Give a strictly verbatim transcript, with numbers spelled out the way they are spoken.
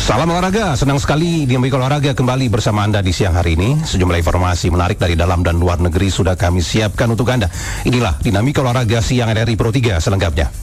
Salam olahraga, senang sekali Dinamika Olahraga kembali bersama Anda di siang hari ini. Sejumlah informasi menarik dari dalam dan luar negeri sudah kami siapkan untuk Anda. Inilah Dinamika Olahraga siang R R I Pro tiga selengkapnya.